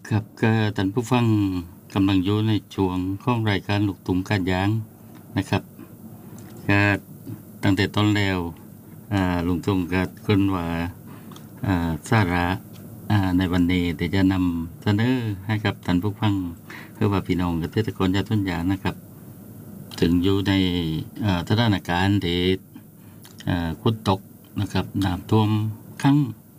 ครับก็ท่านผู้ฟังกำลังอยู่ในช่วงของรายการลูกทุ่งการยางนะครับก็ตั้งแต่ต้นแล้วลุงทุ่งก็คนว่าสาระในวันนี้ที่จะนำเสนอให้กับท่านผู้ฟังคือว่าพี่น้องเกษตรกรชาวสวนยางนะครับถึงอยู่ในสถานการณ์ที่ฝนตกนะครับน้ำท่วมขัง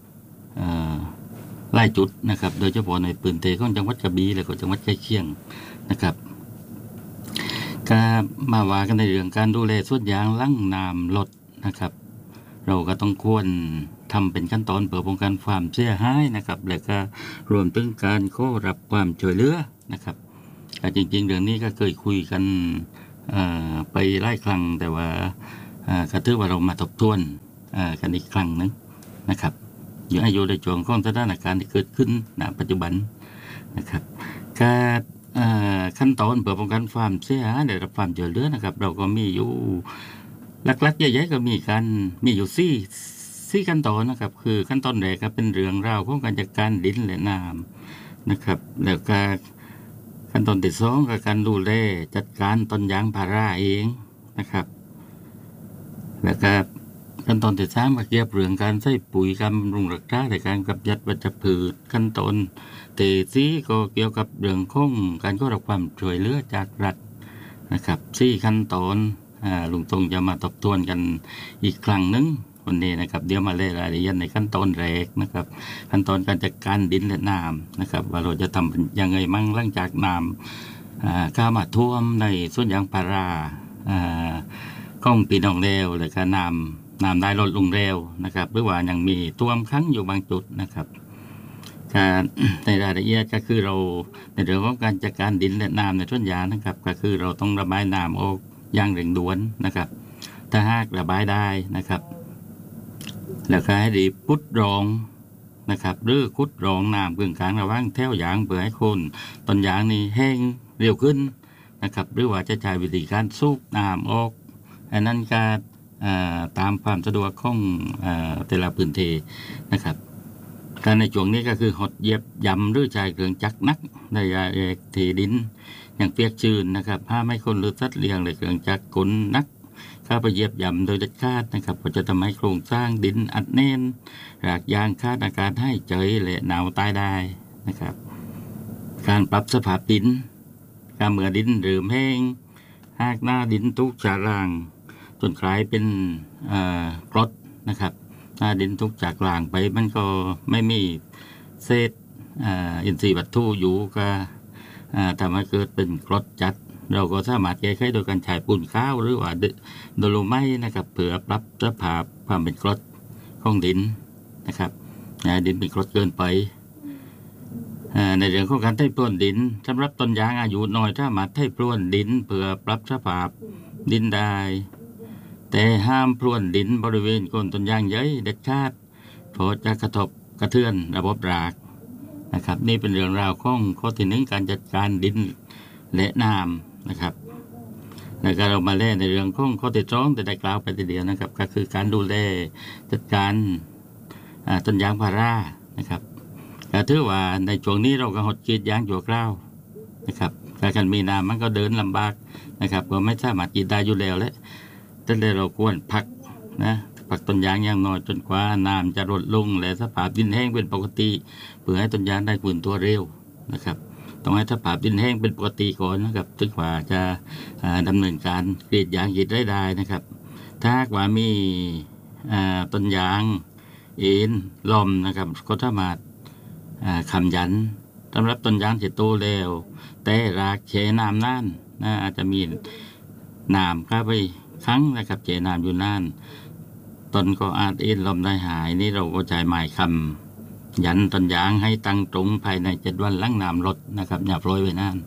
หลายจุดนะครับโดยเฉพาะในพื้นที่ของจังหวัดกระบี่และก็จังหวัดใกล้เคียงนะครับก็มาว่ากันในเรื่องการดูแลสวนยางหลังน้ำลดนะครับเราก็ต้องควรทำเป็นขั้นตอนเพื่อป้องกันความเสียหายนะครับและก็รวมถึงการขอรับความช่วยเหลือนะครับจริงๆเรื่องนี้ก็เคยคุยกันไปหลายครั้งแต่ว่าก็ถือว่าเรามาทบทวนกันอีกครั้งนึงนะครับอยู่ในช่วงของสถานการณ์ที่เกิดขึ้นณปัจจุบันนะครับการขั้นตอนเพื่อป้องกันความเสียหายได้รับความช่วยเหลือนะครับเราก็มีอยู่หลักๆใหญ่ๆก็มีอยู่สี่ขั้นตอนนะครับคือขั้นตอนแรกครับเป็นเรื่องราวของการจัดการดินและน้ำนะครับแล้วก็ขั้นตอนที่สองก็การดูแลจัดการต้นยางพาราเองนะครับแล้วก็ขั้นตอนที่สามก็เกี่ยวกับเรื่องการใช้ปุ๋ยการบำรุงรักษาในการกำจัดวัชพืชขั้นตอนที่สี่ก็เกี่ยวกับเรื่องของการขอรับความช่วยเหลือจากรัฐนะครับสี่ขั้นตอนลุงตงจะมาทบทวนกันอีกครั้งนึงวันนี้นะครับเดี๋ยวมาเล่ารายละเอียดในขั้นตอนแรกนะครับขั้นตอนการจัดการดินและน้ำนะครับว่าเราจะทำยังไงมั่งหลังจากน้ำเข้ามาท่วมในสวนยางพาราของพี่น้องแล้วเลยก็น้ำได้ลดลงเร็วนะครับหรือว่ายังมีท่วมขังอยู่บางจุดนะครับการในรายละเอียดก็คือเราในเรื่องของการจัดการดินและน้ำในสวนยางนะครับก็คือเราต้องระบายน้ำออกอย่างเร่งด่วนนะครับถ้าหากระบายได้นะครับแล้วก็ให้ดีพุดรองนะครับหรือคุดรองน้ำกึ่งกลางระหว่างแถวยางเพื่อให้คนต้นยางนี่แห้งเร็วขึ้นนะครับหรือว่าจะใช้วิธีการสูบน้ำออกอันนั้นก็ตามความสะดวกของแต่ละพื้นที่นะครับการในช่วงนี้ก็คือหดเย็บยำหรือใช้เครื่องจักรนักในที่ดินอย่างเปียกชื้นนะครับห้ามให้คนหรือสัตว์เลี้ยงเลยเครื่องจักรกลนักเข้าไปเย็บยำโดยเด็ดขาดนะครับก็จะทำให้โครงสร้างดินอัดแน่นรากยางขาดอากาศให้เฉยและหนาวตายได้นะครับการปรับสภาพดินการเมื่อดินเริ่มแห้งหากหน้าดินทุกชาล่างจนกลายเป็นกรดนะครับหน้าดินทุกจากล่างไปมันก็ไม่มีเศษอินทรีย์วัตถุอยู่ก็ทำให้เกิดเป็นกรดจัดเราก็สามารถแก้ไขโดยการใช้ปูนขาวหรือว่าโดโลไมต์นะครับเพื่อปรับสภาพความเป็นกรดของดินนะครับดินเป็นกรดเกินไปในเรื่องของการไถพรวนดินสำหรับต้นยางอายุน้อยสามารถไถพรวนดินเพื่อปรับสภาพดินได้แต่ห้ามพรวนดินบริเวณโคนต้นยางเยอะเด็ดขาดเพราะจะกระทบกระเทือนระบบรากนะครับนี่เป็นเรื่องราวของข้อที่หนึ่งการจัดการดินและน้ำนะครับแล้วก็เรามาเล่นในเรื่องของข้อที่สองแต่ได้กล่าวไปทีเดียวนะครับก็คือการดูแลจัดการต้นยางพารานะครับแต่ถือว่าในช่วงนี้เราก็หดกรีดยางชั่วคราวนะครับการมีน้ำมันก็เดินลำบากนะครับก็ไม่สามารถกรีดได้อยู่แล้วและแต่เราควรพักต้นยางอย่างน้อยจนกว่าน้ำจะลดลงและสภาพดินแห้งเป็นปกติเพื่อให้ต้นยางได้ฟื้นตัวเร็วนะครับต้องให้สภาพดินแห้งเป็นปกติก่อนนะครับถึงกว่าจะดำเนินการกรีดยางกรีดได้นะครับถ้าว่ามีต้นยางเอ็นลมนะครับก็สามารถคำยันสำหรับต้นยางที่โตแล้วแต่รากแช่น้ำนานอาจจะมีน้ำเข้าไปครั้งนะครับแช่น้ำอยู่นานต้นก็อาจเอ็นลมได้หายนี่เราก็ใช้ไม้คำยันต้นยางให้ตั้งตรงภายใน7 วันหลังน้ำลดนะครับอย่าปล่อยไว้นาน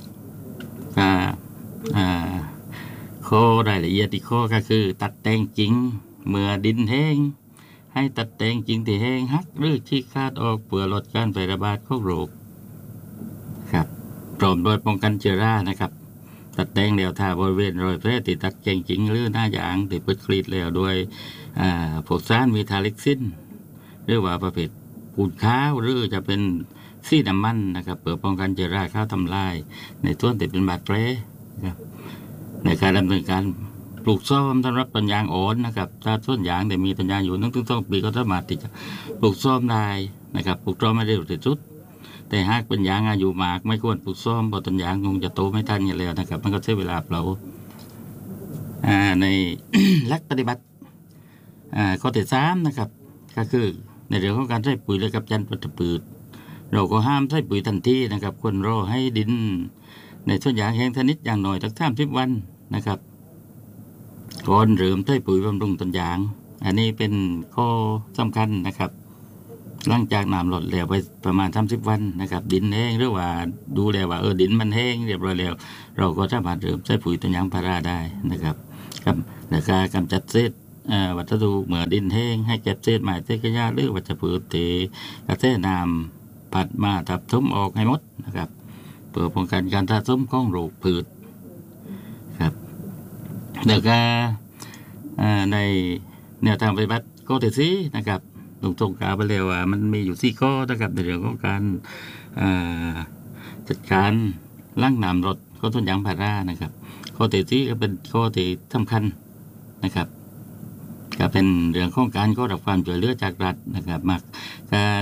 ข้อรายละเอียดที่ข้อก็คือตัดแต่งจริงเมื่อดินแห้งให้ตัดแต่งจริงที่แห้งหักหรือชี้ขาดออกเพื่อลดการแพร่ระบาดของโรคครับพร้อมโดยป้องกันเชื้อรานะครับตัดแต่งแล้วถ้าบริเวณรอยแผลที่ตัดแต่งจริงหรือหน้ายางที่พืชกรีดแล้วด้วยพวกสารมีทาลิกซินหรือว่าประเภทปูนข้าวหรือจะเป็นซีน้ำมันนะครับเพื่อป้องกันเชื้อราข้าวทำลายในส่วนที่เป็นบาดแผลนะครับในการดำเนินการปลูกส้มสำหรับต้นยางอ่อนนะครับถ้าต้นยางแต่มีต้นยางอยู่1-2 ปีก็สามารถที่จะปลูกส้มได้นะครับปลูกส้มไม่เร็วที่สุดแต่หากเป็นยางอายุมากไม่ควรปลูกส้มเพราะต้นยางคงจะโตไม่ทันกันแล้วนะครับมันก็ใช้เวลาเปล่าใน หลักปฏิบัติข้อที่3นะครับก็คือในเรื่องของการใช้ปุ๋ยและกับจันทร์วัชพืชเราก็ห้ามใช้ปุ๋ยทันทีนะครับควรรอให้ดินในต้นยางแห้งชนิดอย่างน้อยสัก30 วันนะครับก่อนเริ่มใช้ปุ๋ยบำรุงต้นยางอันนี้เป็นข้อสำคัญนะครับหลังจากน้ำลดแล้วไปประมาณ30 วันนะครับดินแห้งหรือว่าดูแลว่าดินมันแห้งเรียบร้อยแล้วเราก็สามารถเริ่มใช้ปุ๋ยต้นยางพาราได้นะครับครับและการกำจัดเศษวัสดุเมื่อดินแห้งให้เก็บเศษไม้เศษขยะหรือวัชพืชที่กระแสน้ำพัดมาทับถมออกให้หมดนะครับเพื่อป้องกันการสะสมของโรคพืชครับแล้วก็ในแนวทางปฏิบัติข้อที่4นะครับลุงทงกล่าวไปแล้วว่ามันมีอยู่4 ข้อนะครับในเรื่องของการจัดการล้างน้ำรถของต้นยางพารานะครับข้อที่4ก็เป็นข้อที่สำคัญนะครับก็เป็นเรื่องของการเข้ารับความช่วยเหลือจากรัฐนะครับมักการ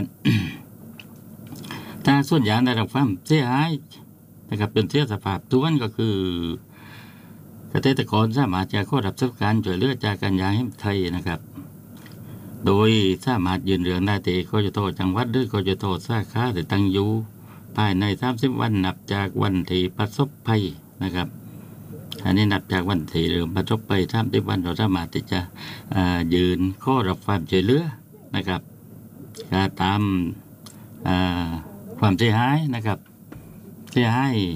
ถ้าส่วนยางได้รับความเสียหายนะครับเป็นเสียสภาพทุกวันก็คือเกษตรกรสามารถจะเข้ารับการช่วยเหลือจากการยางแห่งไทยนะครับโดยสามารถยื่นเรื่องได้ที่กยท.จังหวัดหรือกยท.สาขาที่ตั้งอยู่ภายใน30 วันนับจากวันที่ประสบภัยนะครับอันนี้นับจากวันที่เริ่มประสบภัย30 วันเราสามารถที่จะยื่นข้อรับความช่วยเหลือนะครับตามความเสียหายนะครับเสียหาย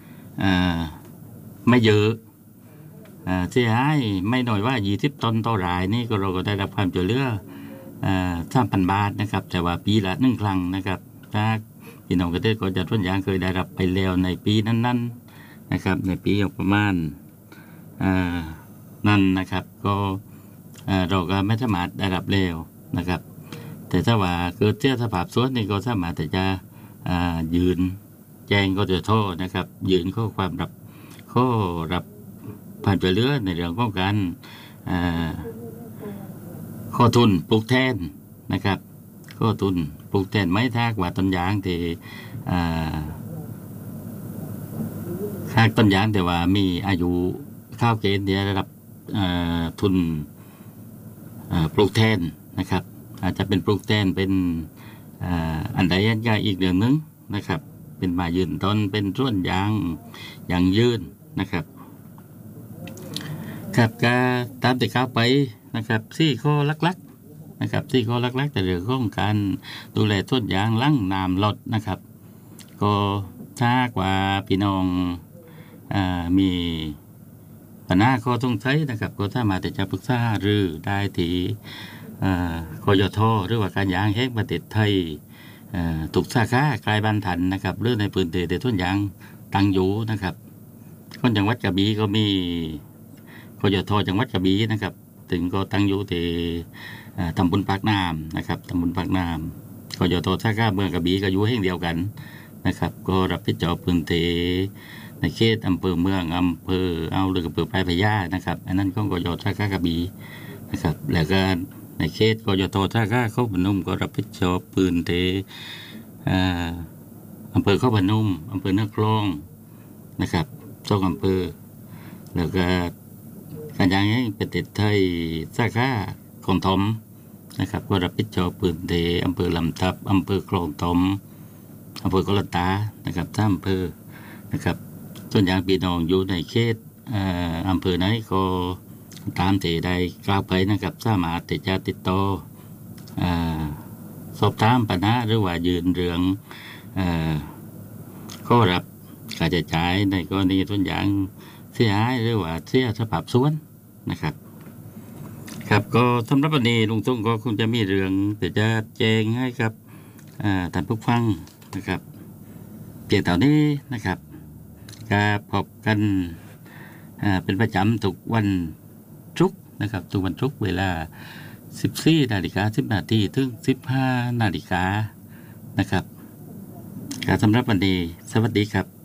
ไม่เยอะเสียหายไม่น้อยว่า20 ตันต่อรายนี่ก็เราก็ได้รับความช่วยเหลือ3,000 บาทนะครับแต่ว่าปีละ1 ครั้งนะครับถ้าพี่น้องเกษตรกรจากต้นยางเคยได้รับไปแล้วในปีนั้นๆนะครับในปีประมาณนั่นนะครับก็เราก็ไม่สามารถได้รับแล้วนะครับแต่ถ้าว่าเกิดเสียสภาพสวนนี่ก็สามารถจะยืนแจ้งกยท.นะครับยืนข้อความรับผ่านช่วยเหลือในเรื่องของการข้อทุนปลูกแทนนะครับข้อทุนปลูกแทนไม้ทากว่าต้นยางที่หากต้นยางแต่ว่ามีอายุข้าวเกณฑ์ที่ได้รับทุนปลูกแทนนะครับอาจจะเป็นปลูกแทนเป็นอันใดอันใหญ่อีกเรื่องนึงนะครับเป็นไม้ยืนต้นเป็นส่วนยางอย่างยืนนะครับครับก็ตามที่กล่าวไปนะครับ4 ข้อหลักๆนะครับ4 ข้อหลักๆแต่เรื่องของการดูแลต้นยางล้างน้ำลดนะครับก็ถ้ากว่าพี่น้องมีปัญหาข้อสงสัยนะครับก็ถ้ามาแต่จะปรึกษาหรือได้ที่กยท.หรือว่าการยางแห่งประเทศไทยถูกสาขาใกล้บ้านทันนะครับหรือในพื้นที่ต้นยางตั้งอยู่นะครับคนจังหวัดกระบี่ก็มีกยท.จังหวัดกระบี่นะครับถึงก็ตั้งอยู่ที่ตำบลปากน้ำนะครับตำบลปากน้ำกยท.สาขาเมืองกระบี่ก็อยู่แห่งเดียวกันนะครับก็รับผิดชอบพื้นที่ในเขตอำเภอเมืองอำเภอเอาหรืออำเภอปลายพระยานะครับอันนั้นก็กยท.สาขากระบี่นะครับแล้วก็ในเขตกยท.สาขาโคกพนมก็รับผิดชอบพื้นที่อำเภอโคกพนมอำเภอนาคลองนะครับ2 อำเภอแล้วก็การยางแห่งประเทศไทยสาขาของถมนะครับก็รับผิดชอบพื้นที่อำเภอลำทับอำเภอคลองถมอำเภอกลตานะครับ3 อำเภอนะครับส่วนยางพี่น้องอยู่ในเขตอำเภอไหนก็ตามที่ได้กล่าวไปนะครับสามารถที่จะติดต่อสอบถามปัญหาหรือว่ายืนเรื่องข้อรับค่าใช้จ่ายในกรณีต้นยางเสียหายหรือว่าเสียสภาพสวนนะครับครับก็สำหรับวันนี้ลุงทรงก็คงจะมีเรื่องที่จะแจ้งให้กับท่านผู้ฟังนะครับเพียงเท่านี้นะครับก็พบกันเป็นประจำทุกวันศุกร์นะครับทุกวันศุกร์เวลา 14:10 น.ถึง 15:00 น.นะครับนะครับการสำหรับวันนี้สวัสดีครับ